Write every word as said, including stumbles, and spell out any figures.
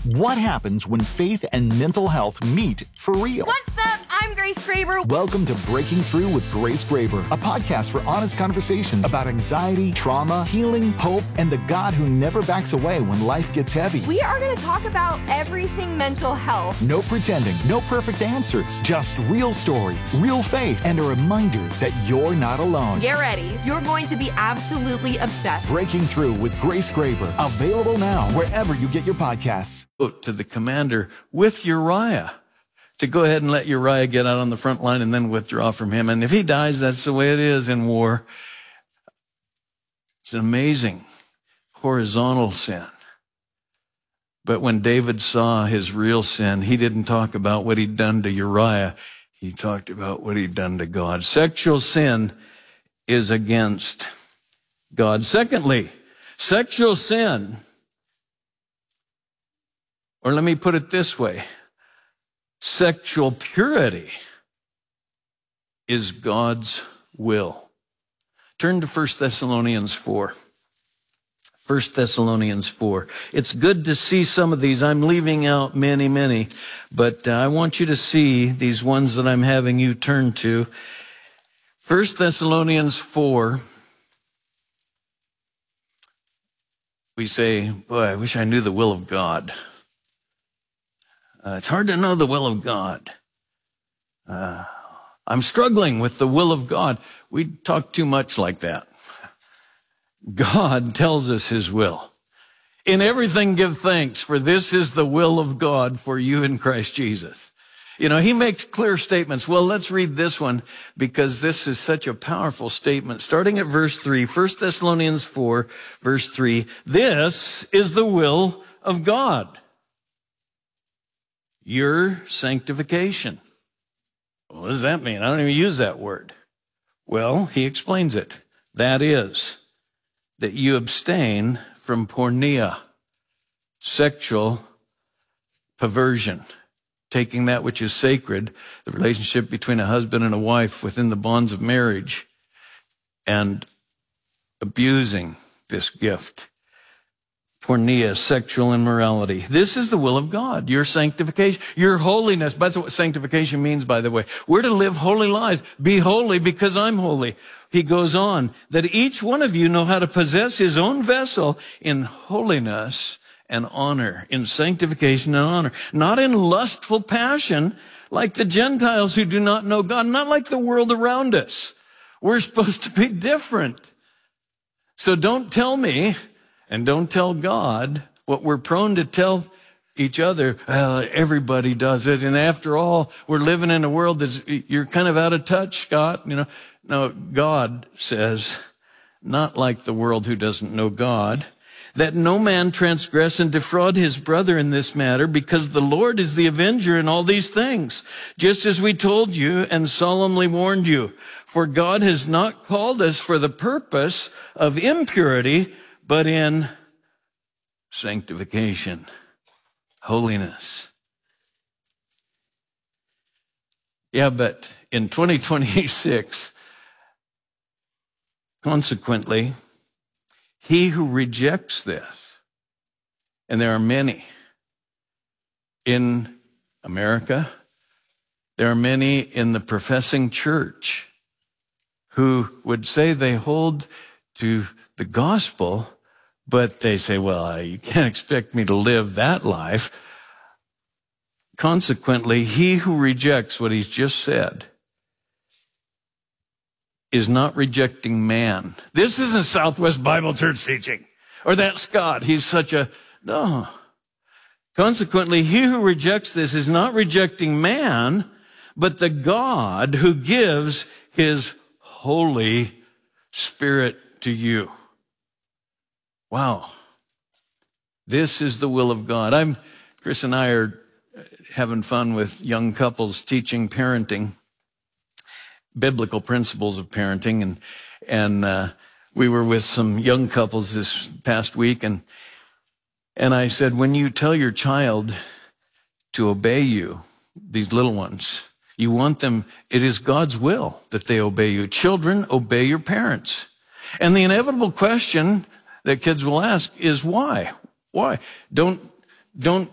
What happens when faith and mental health meet for real? What's up? I'm Grace Graber. Welcome to Breaking Through with Grace Graber, a podcast for honest conversations about anxiety, trauma, healing, hope, and the God who never backs away when life gets heavy. We are going to talk about everything mental health. No pretending, no perfect answers, just real stories, real faith, and a reminder that you're not alone. Get ready. You're going to be absolutely obsessed. Breaking Through with Grace Graber, available now wherever you get your podcasts. To the commander with Uriah to go ahead and let Uriah get out on the front line and then withdraw from him. And if he dies, that's the way it is in war. It's an amazing horizontal sin. But when David saw his real sin, he didn't talk about what he'd done to Uriah. He talked about what he'd done to God. Sexual sin is against God. Secondly, sexual sin, or let me put it this way, sexual purity is God's will. Turn to First Thessalonians four. First Thessalonians four. It's good to see some of these. I'm leaving out many, many, but uh, I want you to see these ones that I'm having you turn to. First Thessalonians four. We say, boy, I wish I knew the will of God. Uh, it's hard to know the will of God. Uh, I'm struggling with the will of God. We talk too much like that. God tells us his will. In everything give thanks, for this is the will of God for you in Christ Jesus. You know, he makes clear statements. Well, let's read this one because this is such a powerful statement. Starting at verse three, First Thessalonians four, verse three, this is the will of God, your sanctification. What does that mean? I don't even use that word. Well, he explains it. That is, that you abstain from porneia, sexual perversion, taking that which is sacred, the relationship between a husband and a wife within the bonds of marriage, and abusing this gift. Porneia, sexual immorality. This is the will of God, your sanctification, your holiness. That's what sanctification means, by the way. We're to live holy lives. Be holy because I'm holy. He goes on, that each one of you know how to possess his own vessel in holiness and honor, in sanctification and honor, not in lustful passion like the Gentiles who do not know God, not like the world around us. We're supposed to be different. So don't tell me, and don't tell God what we're prone to tell each other. Well, everybody does it. And after all, we're living in a world that's, you're kind of out of touch, Scott. You know, no, God says, not like the world who doesn't know God, that no man transgress and defraud his brother in this matter, because the Lord is the avenger in all these things, just as we told you and solemnly warned you. For God has not called us for the purpose of impurity, but in sanctification, holiness. Yeah, but in twenty twenty-six, consequently, he who rejects this, and there are many in America, there are many in the professing church who would say they hold to the gospel, but they say, well, you can't expect me to live that life. Consequently, he who rejects what he's just said is not rejecting man. This isn't Southwest Bible Church teaching, or that Scott. He's such a, no. Consequently, he who rejects this is not rejecting man, but the God who gives his Holy Spirit to you. Wow. This is the will of God. I'm, Chris and I are having fun with young couples teaching parenting, biblical principles of parenting. And, and, uh, we were with some young couples this past week, and, and I said, when you tell your child to obey you, these little ones, you want them, it is God's will that they obey you. Children, obey your parents. And the inevitable question that kids will ask is why? Why? Don't, don't